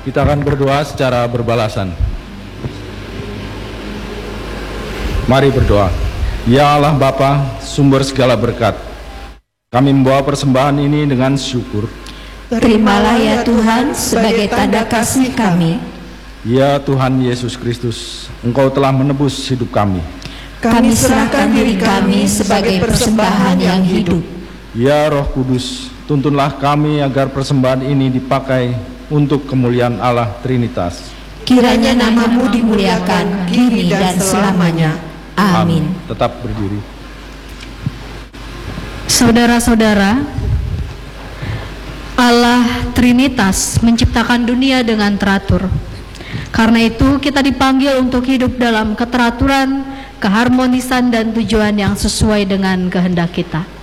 Kita akan berdoa secara berbalasan. Mari berdoa. Ya Allah Bapa, sumber segala berkat, kami membawa persembahan ini dengan syukur. Terimalah ya Tuhan sebagai tanda kasih kami. Ya Tuhan Yesus Kristus, Engkau telah menebus hidup kami. Kami serahkan diri kami sebagai persembahan yang hidup. Ya Roh Kudus, tuntunlah kami agar persembahan ini dipakai untuk kemuliaan Allah Trinitas. Kiranya nama-Mu dimuliakan kini dan selamanya. Amin. Tetap berdiri. Saudara-saudara, Allah Trinitas menciptakan dunia dengan teratur. Karena itu kita dipanggil untuk hidup dalam keteraturan, keharmonisan dan tujuan yang sesuai dengan kehendak kita.